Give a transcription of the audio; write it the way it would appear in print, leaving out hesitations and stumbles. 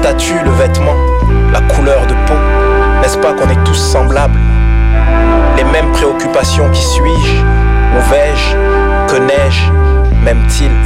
statut, le vêtement, la couleur de peau. N'est-ce pas qu'on est tous semblables? Les mêmes préoccupations, qui suis-je? Où vais-je? Que n'ai-je? M'aime-t-il?